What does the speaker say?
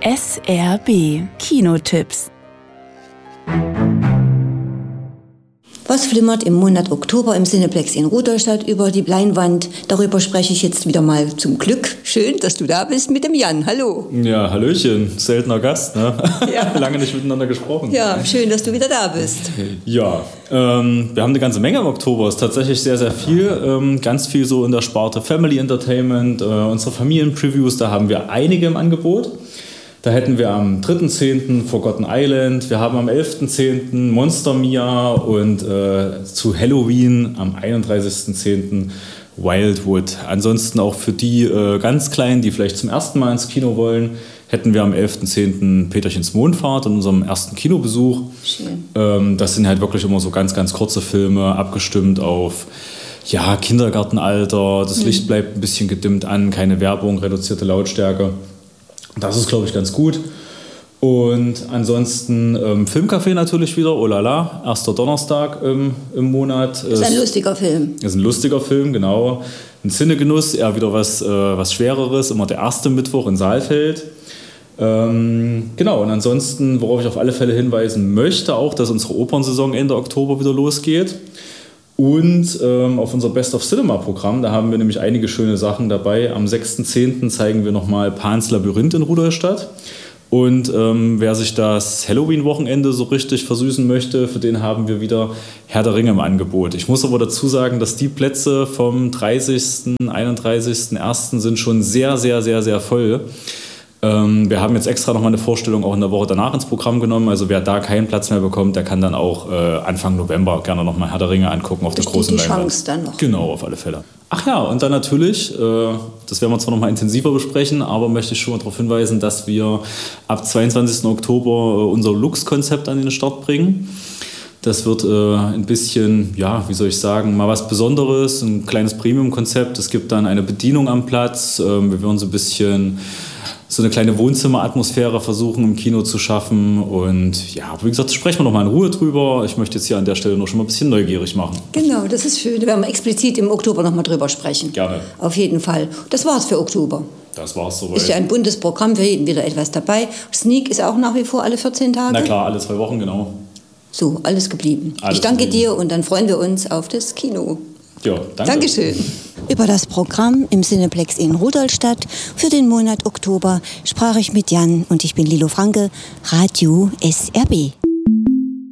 SRB Kinotipps. Was flimmert im Monat Oktober im Cineplex in Rudolstadt über die Leinwand? Darüber spreche ich jetzt wieder mal zum Glück. Schön, dass du da bist mit dem Jan. Hallo. Ja, hallöchen. Seltener Gast, ne? Ja. Lange nicht miteinander gesprochen. Ja, schön, dass du wieder da bist. Ja, wir haben eine ganze Menge im Oktober. Es ist tatsächlich sehr, sehr viel. Ganz viel so in der Sparte Family Entertainment, unsere Familienpreviews, da haben wir einige im Angebot. Da hätten wir am 3.10. Forgotten Island, wir haben am 11.10. Monster Mia und zu Halloween am 31.10. Wildwood. Ansonsten auch für die ganz Kleinen, die vielleicht zum ersten Mal ins Kino wollen, hätten wir am 11.10. Peterchens Mondfahrt in unserem ersten Kinobesuch. Schön. Das sind halt wirklich immer so ganz, ganz kurze Filme, abgestimmt auf Kindergartenalter, das Licht bleibt ein bisschen gedimmt an, keine Werbung, reduzierte Lautstärke. Das ist, glaube ich, ganz gut. Und ansonsten Filmcafé natürlich wieder, oh la la, erster Donnerstag im Monat. Das ist ein lustiger Film. Ist ein lustiger Film, genau. Ein Cinegenuss, eher wieder was Schwereres, immer der erste Mittwoch in Saalfeld. Genau, und ansonsten, worauf ich auf alle Fälle hinweisen möchte, auch, dass unsere Opernsaison Ende Oktober wieder losgeht. Und auf unser Best of Cinema Programm, da haben wir nämlich einige schöne Sachen dabei. Am 6.10. zeigen wir nochmal Pans Labyrinth in Rudolstadt. Und wer sich das Halloween-Wochenende so richtig versüßen möchte, für den haben wir wieder Herr der Ringe im Angebot. Ich muss aber dazu sagen, dass die Plätze vom 30., 31.01. sind schon sehr, sehr, sehr, sehr voll. Wir haben jetzt extra nochmal eine Vorstellung auch in der Woche danach ins Programm genommen. Also wer da keinen Platz mehr bekommt, der kann dann auch Anfang November gerne nochmal Herr der Ringe angucken auf der großen Leinwand. Die Chance dann noch. Genau, auf alle Fälle. Ach ja, und dann natürlich, das werden wir zwar nochmal intensiver besprechen, aber möchte ich schon mal darauf hinweisen, dass wir ab 22. Oktober unser Lux-Konzept an den Start bringen. Das wird ein bisschen, wie soll ich sagen, mal was Besonderes, ein kleines Premium-Konzept. Es gibt dann eine Bedienung am Platz. Wir werden so ein bisschen so eine kleine Wohnzimmeratmosphäre versuchen im Kino zu schaffen. Und ja, wie gesagt, sprechen wir noch mal in Ruhe drüber. Ich möchte jetzt hier an der Stelle noch schon mal ein bisschen neugierig machen. Genau, das ist schön. Da werden wir explizit im Oktober noch mal drüber sprechen. Gerne. Auf jeden Fall. Das war's für Oktober. Das war's soweit. Ist ja ein buntes Programm, für jeden wieder etwas dabei. Sneak ist auch nach wie vor alle 14 Tage? Na klar, alle 2 Wochen, genau. So, alles geblieben. Alles ich danke geblieben. dir und dann freuen wir uns auf das Kino. Ja, danke. Dankeschön. Über das Programm im Cineplex in Rudolstadt für den Monat Oktober sprach ich mit Jan und ich bin Lilo Franke, Radio SRB.